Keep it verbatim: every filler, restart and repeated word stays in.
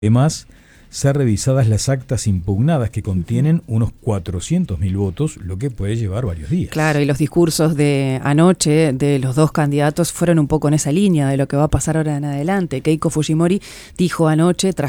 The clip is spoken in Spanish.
Además, ser revisadas las actas impugnadas que contienen unos cuatrocientos mil votos, lo que puede llevar varios días. Claro, y los discursos de anoche de los dos candidatos fueron un poco en esa línea de lo que va a pasar ahora en adelante. Keiko Fujimori dijo anoche, tras